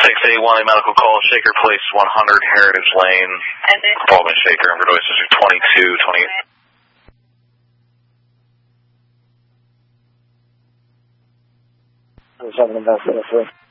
681 medical call, Shaker Place, 100 Heritage Lane. Baldwin Shaker, Overdose District 22, 28. 7 investigator.